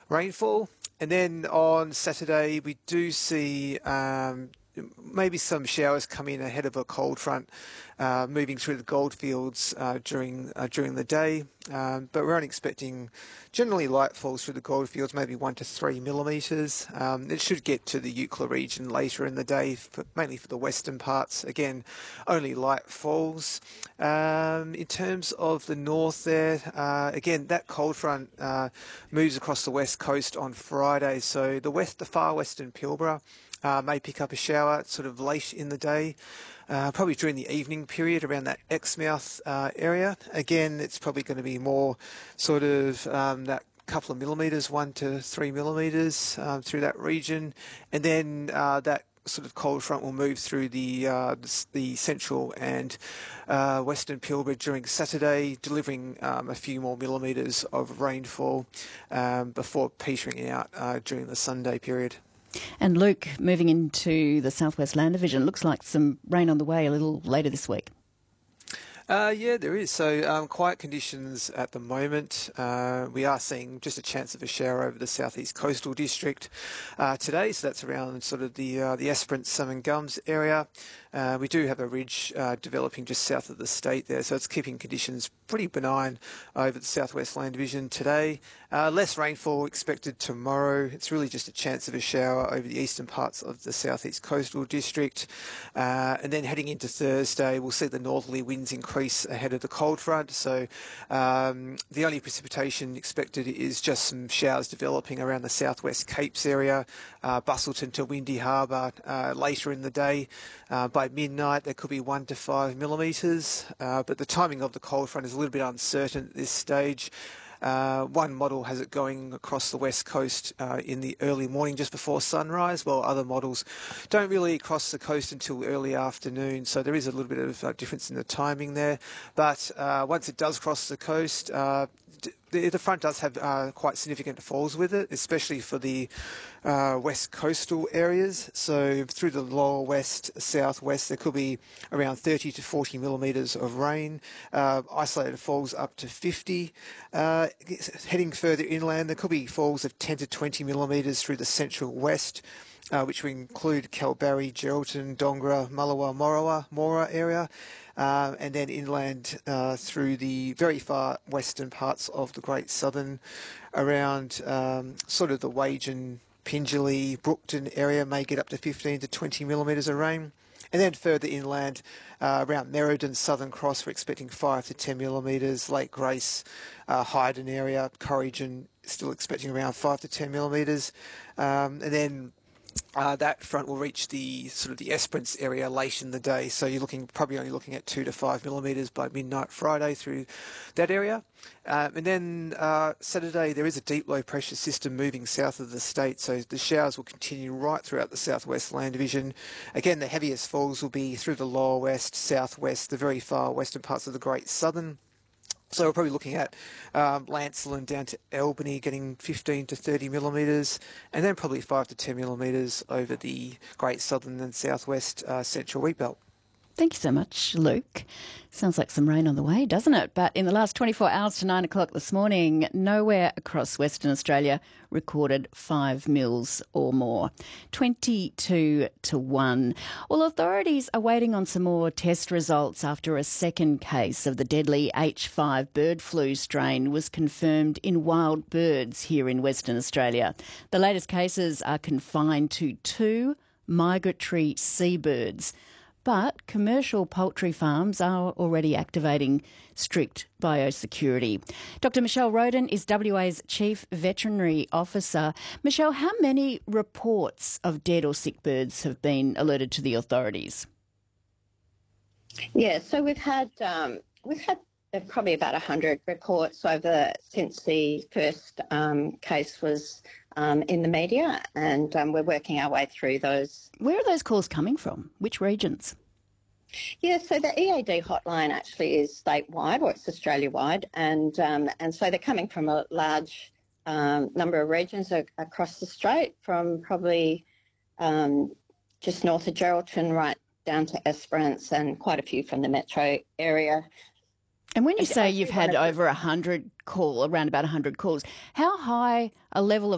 rainfall. And then on Saturday, we do see maybe some showers come in ahead of a cold front moving through the goldfields during the day. But we're only expecting generally light falls through the goldfields, maybe 1 to 3 millimetres. It should get to the Eucla region later in the day, mainly for the western parts. Again, only light falls. In terms of the north there, again, that cold front moves across the west coast on Friday. So the far western Pilbara may pick up a shower sort of late in the day, probably during the evening period around that Exmouth area. Again, it's probably going to be more sort of that couple of millimetres, 1 to 3 millimetres through that region. And then that sort of cold front will move through the central and western Pilbara during Saturday, delivering a few more millimetres of rainfall before petering out during the Sunday period. And Luke, moving into the Southwest Land Division, looks like some rain on the way a little later this week. Yeah, there is. So quiet conditions at the moment. We are seeing just a chance of a shower over the southeast coastal district today. So that's around sort of the Esperance, Salmon Gums area. We do have a ridge developing just south of the state there, so it's keeping conditions pretty benign over the Southwest Land Division today. Less rainfall expected tomorrow. It's really just a chance of a shower over the eastern parts of the southeast coastal district. And then heading into Thursday, we'll see the northerly winds increase ahead of the cold front. So the only precipitation expected is just some showers developing around the southwest Capes area, Bustleton to Windy Harbour later in the day. By midnight, there could be 1 to 5 millimetres, but the timing of the cold front is a little bit uncertain at this stage. One model has it going across the west coast in the early morning just before sunrise, while other models don't really cross the coast until early afternoon. So there is a little bit of difference in the timing there. But once it does cross the coast, the front does have quite significant falls with it, especially for the west coastal areas. So through the lower west, southwest, there could be around 30 to 40 millimetres of rain. Isolated falls up to 50. Heading further inland, there could be falls of 10 to 20 millimetres through the central west, which would include Kalbarri, Geraldton, Dongra, Mullawa, Mora area. And then inland through the very far western parts of the Great Southern, around sort of the Wagen, Pingelly, Brookton area may get up to 15 to 20 millimetres of rain. And then further inland, around Merredin, Southern Cross, we're expecting 5 to 10 millimetres. Lake Grace, Hyden area, Corrigan, still expecting around 5 to 10 millimetres. And then that front will reach the sort of the Esperance area late in the day, so you're probably only looking at 2 to 5 millimetres by midnight Friday through that area. And then Saturday there is a deep low pressure system moving south of the state, so the showers will continue right throughout the Southwest Land Division. Again, the heaviest falls will be through the lower west, southwest, the very far western parts of the Great Southern. So we're probably looking at Lancelin down to Albany getting 15 to 30 millimetres, and then probably 5 to 10 millimetres over the Great Southern and Southwest Central Wheatbelt. Thank you so much, Luke. Sounds like some rain on the way, doesn't it? But in the last 24 hours to 9 o'clock this morning, nowhere across Western Australia recorded 5 mils or more. 22 to 1. Well, authorities are waiting on some more test results after a second case of the deadly H5 bird flu strain was confirmed in wild birds here in Western Australia. The latest cases are confined to 2 migratory seabirds. But commercial poultry farms are already activating strict biosecurity. Dr. Michelle Roden is WA's Chief Veterinary Officer. Michelle, how many reports of dead or sick birds have been alerted to the authorities? Yeah, so we've had probably about 100 reports since the first case was in the media, and we're working our way through those. Where are those calls coming from? Which regions? Yeah, so the EAD hotline actually is statewide, or it's Australia-wide, and so they're coming from a large number of regions across the strait, from probably just north of Geraldton right down to Esperance, and quite a few from the metro area. And when you say you've had over 100 around about 100 calls, how high a level of